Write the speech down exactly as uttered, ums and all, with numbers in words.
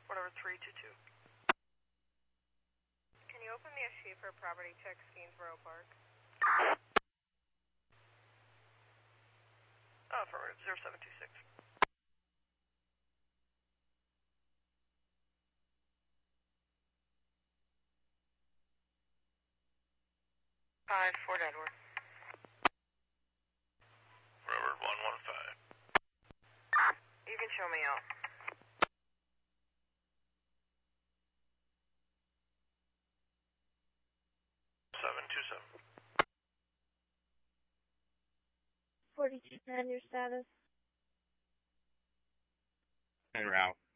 Whatever, three two two. Can you open me a sheet for property check, Skeensboro Park? Oh, affirmative, zero seven two six. Five, four Edward. Forever, one one five. You can show me out. Seven two seven. forty-two ten, your status? En route.